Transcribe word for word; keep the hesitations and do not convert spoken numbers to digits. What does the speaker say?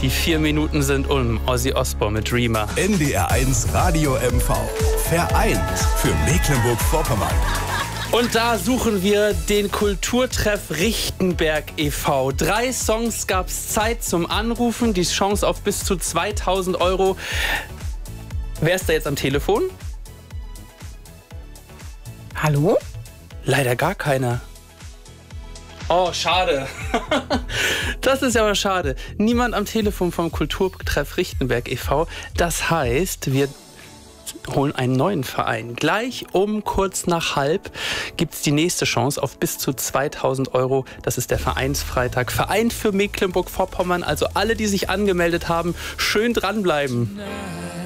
Die vier Minuten sind um. Ozzy Osbourne mit Dreamer. N D R eins Radio M V. Vereint für Mecklenburg-Vorpommern. Und da suchen wir den Kulturtreff Richtenberg e V Drei Songs gab es Zeit zum Anrufen. Die Chance auf bis zu zweitausend Euro. Wer ist da jetzt am Telefon? Hallo? Leider gar keiner. Oh, schade. Das ist ja aber schade. Niemand am Telefon vom Kulturtreff Richtenberg e V Das heißt, wir holen einen neuen Verein. Gleich um kurz nach halb gibt es die nächste Chance auf bis zu zweitausend Euro. Das ist der Vereinsfreitag. Verein für Mecklenburg-Vorpommern. Also alle, die sich angemeldet haben, schön dranbleiben.